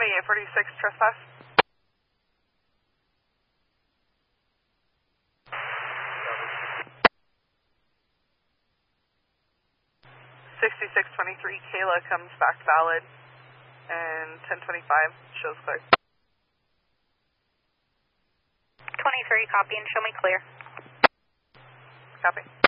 2846 trespass. 6623 Kayla comes back valid, and 1025 shows clear. 23 copy and show me clear. Copy.